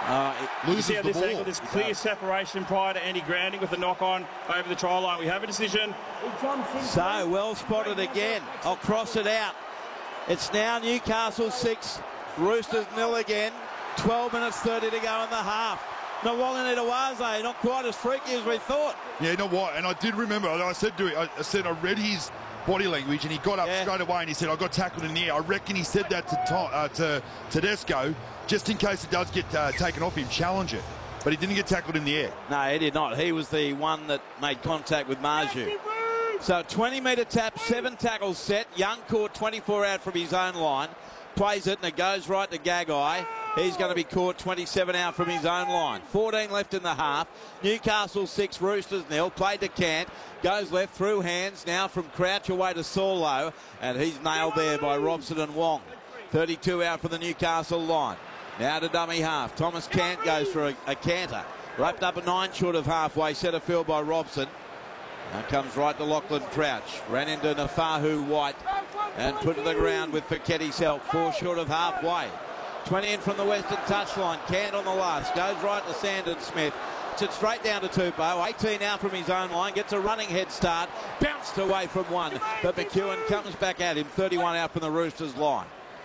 You see loses how the this angle, ball. this clear separation prior to Andy grounding with the knock-on over the try line. We have a decision. So, well spotted again. I'll cross it out. It's now Newcastle 6, Roosters 0 again. 12 minutes 30 to go in the half. Nawalonitawase, not quite as freaky as we thought. Yeah, you know what? And I did remember, I said I read his body language, and he got up straight away and he said, I got tackled in the air. I reckon he said that to Tedesco, just in case it does get taken off him, challenge it. But he didn't get tackled in the air. No, he did not. He was the one that made contact with Marju. So 20-metre tap, 7 tackles set. Young caught 24 out from his own line. Plays it and it goes right to Gagai. He's going to be caught 27 out from his own line. 14 left in the half. Newcastle 6, Roosters 0. Played to Cant. Goes left through hands now from Crouch away to Saulo. And he's nailed there by Robson and Wong. 32 out from the Newcastle line. Now to dummy half. Thomas Cant goes for a canter. Wrapped up a 9 short of halfway. Set a field by Robson. Now comes right to Lachlan Crouch. Ran into Nafahu White and put to the ground with Piketty's help. 4 short of halfway. 20 in from the western touchline. Cant on the last. Goes right to Sandon Smith. It's straight down to Tupou. 18 out from his own line. Gets a running head start. Bounced away from one. But McEwen comes back at him. 31 out from the Roosters line.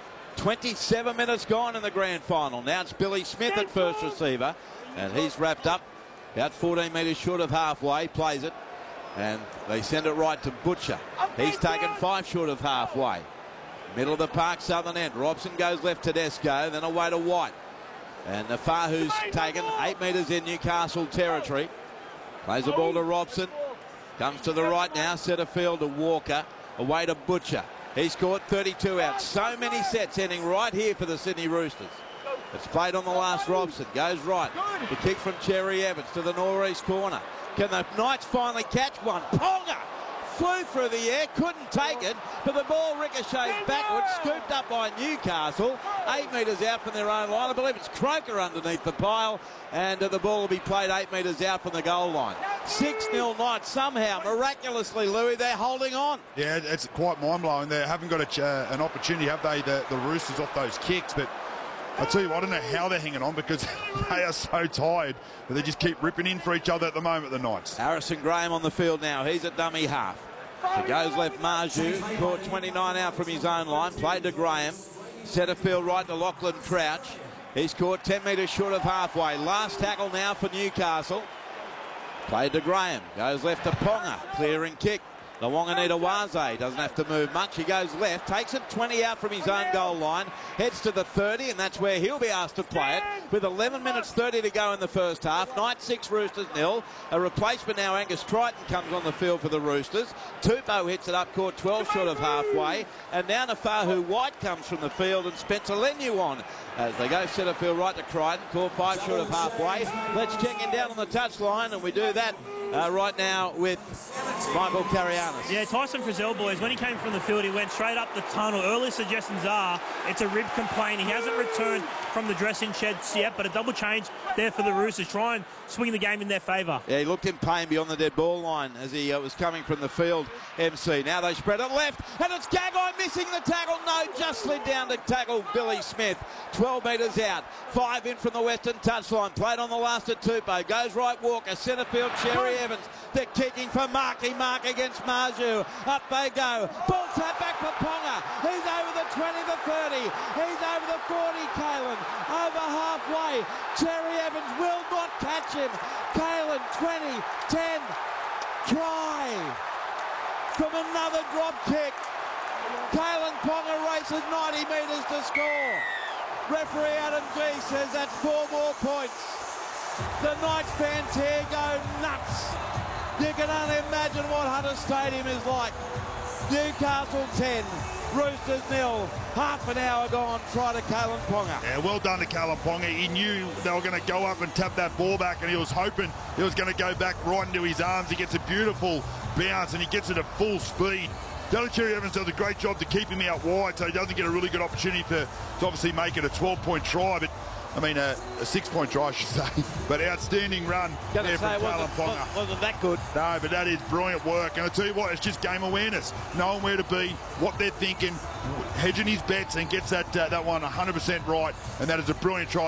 27 minutes gone in the grand final. Now it's Billy Smith at first receiver. And he's wrapped up about 14 metres short of halfway. Plays it. And they send it right to Butcher. He's taken 5 short of halfway. Middle of the park, southern end. Robson goes left to Tedesco, then away to White. And Nafahu's taken 8 metres in Newcastle territory. Plays the ball to Robson. Comes to the right now, centre field to Walker. Away to Butcher. He's caught 32 out. So many sets ending right here for the Sydney Roosters. It's played on the last. Robson goes right. The kick from Cherry Evans to the northeast corner. Can the Knights finally catch one? Ponga flew through the air, couldn't take it, but the ball ricochets backwards, scooped up by Newcastle, 8 metres out from their own line. I believe it's Croker underneath the pile, and the ball will be played 8 metres out from the goal line. 6-0 Knights. Somehow, miraculously, Louis, they're holding on. Yeah, it's quite mind-blowing. They haven't got an opportunity, have they, the Roosters, off those kicks, but I tell you what, I don't know how they're hanging on because they are so tired that they just keep ripping in for each other at the moment, the Knights. Harrison Graham on the field now. He's at dummy half. He goes left Marju, caught 29 out from his own line, played to Graham. Centre field right to Lachlan Crouch. He's caught 10 metres short of halfway. Last tackle now for Newcastle. Played to Graham, goes left to Ponga, clearing kick. Nawalonitawase doesn't have to move much. He goes left, takes it 20 out from his own goal line, heads to the 30, and that's where he'll be asked to play it. With 11 minutes 30 to go in the first half. Knights 6, Roosters 0. A replacement now, Angus Triton comes on the field for the Roosters. Tupou hits it up, caught 12 short of halfway. And now Nafahu White comes from the field and Spencer Leniu on as they go centre field right to Crichton, caught 5 short of halfway. Let's check in down on the touchline, and we do that right now with Michael Carianis. Yeah, Tyson Frizzell, boys, when he came from the field, he went straight up the tunnel. Early suggestions are it's a rib complaint. He hasn't returned from the dressing sheds yet, but a double change there for the Roosters. Try and swing the game in their favour. Yeah, he looked in pain beyond the dead ball line as he was coming from the field, MC. Now they spread it left, and it's Gagai missing the tackle. No, just slid down to tackle Billy Smith. 12 metres out. 5 in from the western touchline. Played on the last at Tupou. Goes right Walker. Centre field Cherry Evans. They're kicking for Marky. Mark against Marju. Up they go. Ball tap back for Ponga. He's over the 20, the 30. He's over the 40, Kalen. Over halfway. Cherry Evans will not catch him. Kalen, 20, 10. Try from another drop kick. Kalen Ponga races 90 metres to score. Referee Adam G says that's 4 more points. The Knights fans here go nuts. You can only imagine what Hunter Stadium is like. Newcastle 10, Roosters 0. Half an hour gone. Try to Kalen Ponga. Yeah, well done to Kalen Ponga. He knew they were going to go up and tap that ball back, and he was hoping it was going to go back right into his arms. He gets a beautiful bounce, and he gets it at full speed. Cherry Evans does a great job to keep him out wide, so he doesn't get a really good opportunity to obviously make it a 12-point try, but I mean a 6-point try, I should say. But outstanding run there from Kalen Ponga. Wasn't that good? No, but that is brilliant work. And I tell you what, it's just game awareness, knowing where to be, what they're thinking, hedging his bets, and gets that one 100% right. And that is a brilliant try.